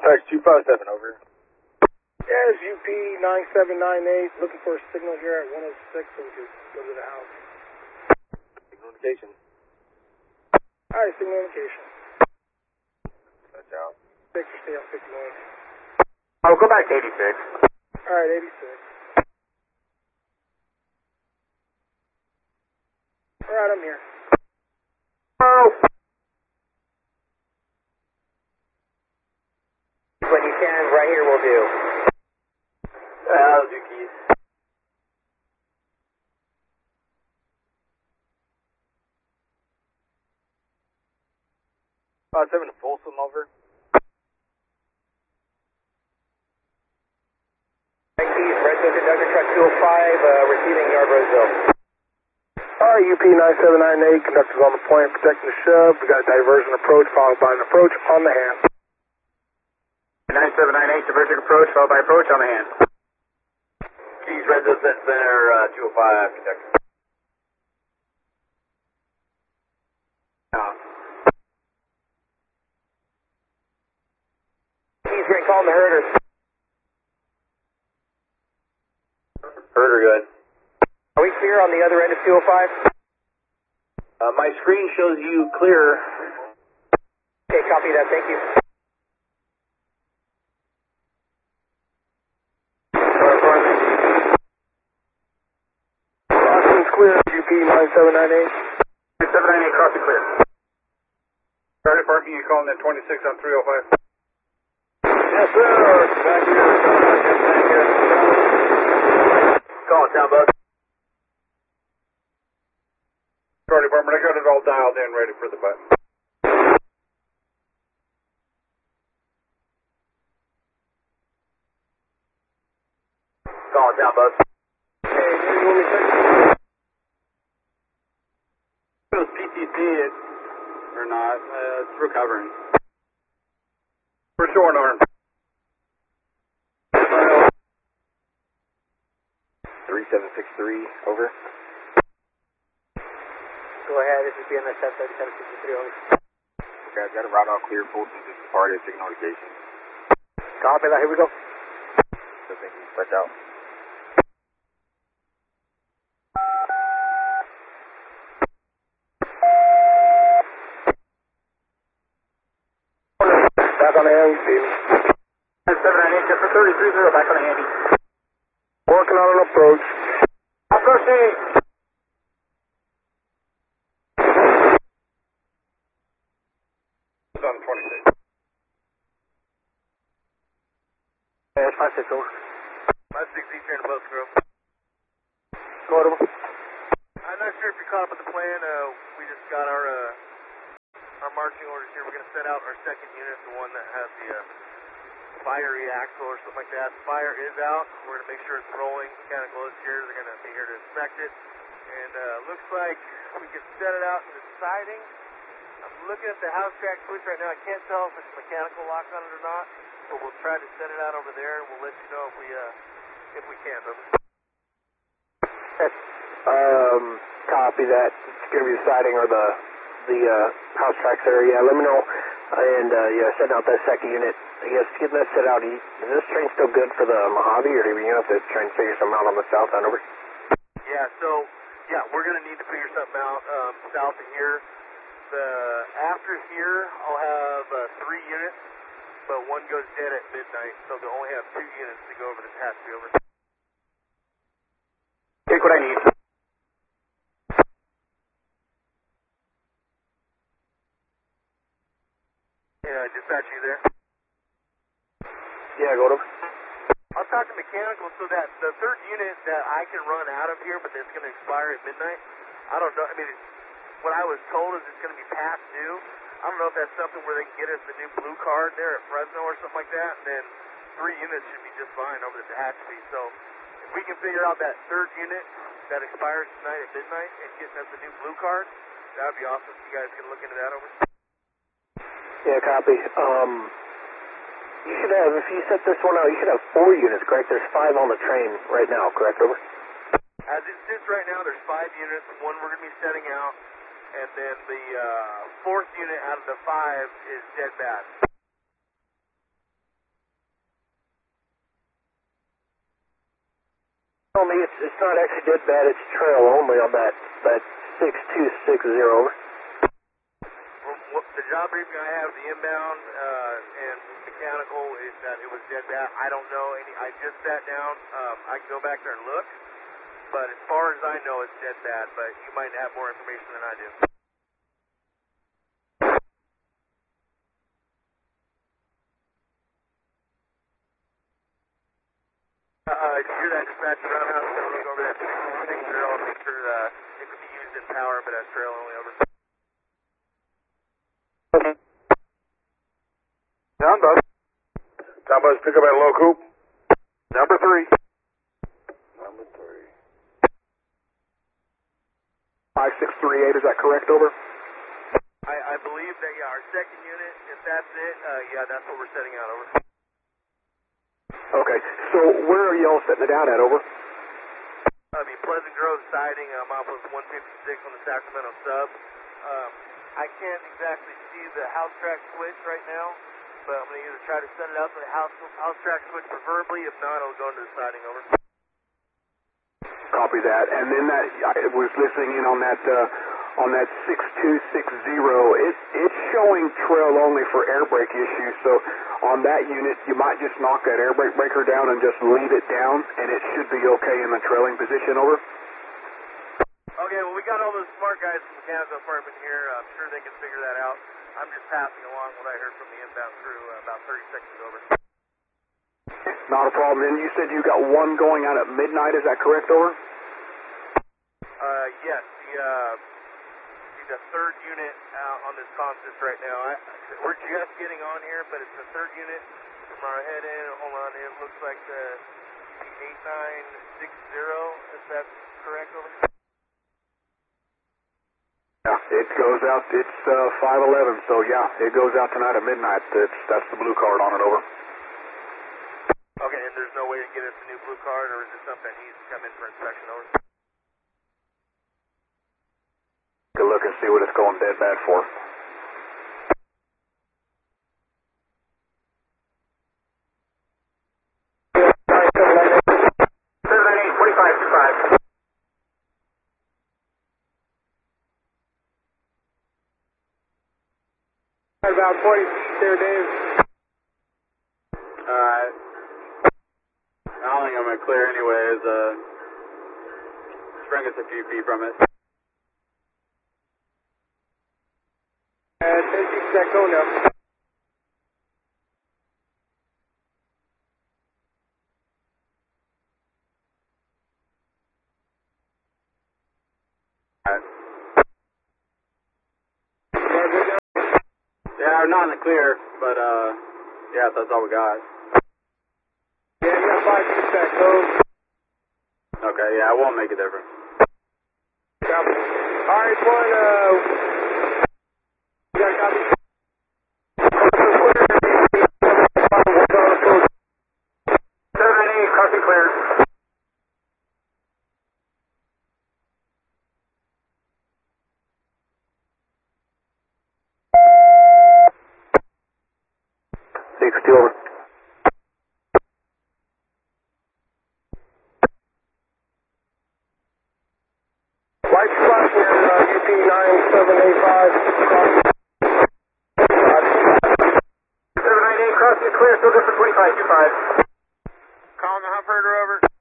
Text 257, over. Yes, UP 9798, looking for a signal here at 106 so we can go to the house. Signal indication. Alright, signal indication. Touch out. 6 or stay on 51. Oh, go back to 86. Alright, 86. Alright, I'm here. Oh! When you can, right here will do. How's your keys? Oh, 7 to Folsom, over. Keys, Redstone Conductor Truck 205, receiving Yarboroughville. Alright, UP 9798, conductor's on the point, protecting the shove. We got a diversion approach followed by an approach on the hand. 9798, diversion approach, followed by approach on the hand. Keys, Red Zone Center, 205, conductor. Keys, Green, calling the herder. Herder, good. Are we clear on the other end of 205? My screen shows you clear. Okay, copy that, thank you. Crossing's clear, UP 9798. 9798, crossing clear. Fire department, you calling that 26 on 305? Yes, sir. Back here. Call it down, bud. Fire department, I got it all dialed in, ready for the button. Call it down, bud. Hey, where do you want me to take you? It was PTC or not, it's recovering. For short arm. 3763, over. Go ahead, this is BMS 3763, over. Okay, I've got a route all clear, full distance departed, signal indication. Copy that, here we go. So thank you, touch out. Back on the hand, Steve. 798, just for 33-0, back on the handy. Working on an approach. Approaching. It's on 26. Yeah, it's 5-6 over. 5-6 east here in the post group. Go to him. I'm not sure if you're caught up with the plan. We just got our marching orders here. We're going to set out our second unit, the one that has the fiery axle or something like that. The fire is out. We're going to make sure it's rolling. Mechanical engineers are going to be here to inspect it. And looks like we can set it out in the siding. I'm looking at the house track switch right now. I can't tell if it's mechanical lock on it or not, but we'll try to set it out over there, and we'll let you know if we can. Copy that. It's going to be the siding or the house tracks there. Yeah, let me know. And yeah, setting out that second unit. I guess getting that set out. Is this train still good for the Mojave, or do you have to try and figure something out on the south end over? Yeah, so we're going to need to figure something out south of here. After here, I'll have 3 units, but one goes dead at midnight, so they'll only have 2 units to go over the Tatsy over. Take what I need. Yeah, dispatch you there. Yeah, go to him. I'll talk to mechanical so that the third unit that I can run out of here, but that's going to expire at midnight, I don't know. I mean, what I was told is it's going to be past due. I don't know if that's something where they can get us the new blue card there at Fresno or something like that, and then 3 units should be just fine over the Tehachapi. So if we can figure out that third unit that expires tonight at midnight and getting us the new blue card, that would be awesome. You guys can look into that over. Yeah, copy. You should have, if you set this one out, you should have 4 units, correct? There's 5 on the train right now, correct? Over. As it sits right now, there's 5 units. 1 we're going to be setting out, and then the 4th unit out of the 5 is dead bad. it's not actually dead bad, it's trail only on that 6260. Well, the job briefing I have, the inbound and mechanical, is that it was dead bad. I don't know I just sat down. I can go back there and look, but as far as I know, it's dead bad. But you might have more information than I do. You're that dispatch roundhouse. Going to look over that 660 and make sure it could be used in power, but that's trail only. Over. Down bus. Down bus, pick up at low coop. Number 3. Number 3. 5638, is that correct, over? I believe that, yeah, our second unit, if that's it, yeah, that's what we're setting out, over. Okay, so where are y'all setting it out at, over? Pleasant Grove siding, I'm off of 156 on the Sacramento sub. I can't exactly see the house track switch right now, but I'm going to either try to set it up to the house track switch preferably. If not, I'll go into the siding, over. Copy that. And then I was listening in on that 6260. It's showing trail only for air brake issues. So on that unit, you might just knock that air brake breaker down and just leave it down, and it should be okay in the trailing position, over. Okay, well, we got all those smart guys from the mechanical department here. I'm sure they can figure that out. I'm just passing along what I heard from the inbound crew about 30 seconds, over. Not a problem. And you said you got one going out at midnight, is that correct, over? Yes, the third unit on this consist right now. We're just getting on here, but it's the third unit from our head in. Hold on, it looks like the 8960, if that's correct, over. Yeah, it goes out, it's 511, so yeah, it goes out tonight at midnight. That's the blue card on it, over. Okay, and there's no way to get us a new blue card, or is it something that needs to come in for inspection, over? Take a look and see what it's going dead bad for. About 40 feet there, Dave. Alright. I don't think I'm going to clear anyways. Just bring us a few feet from it. 10 feet that go now. Yeah, we're not in the clear, but yeah, that's all we got. Yeah, you got 5 feet back, go. Okay, yeah, it won't make a difference. Copy. Alright, one, you got a copy? 798, crossing clear. Over. White spot here, UP 9785. 798, crossing clear, still good for 2525. Calling the hump herder, over.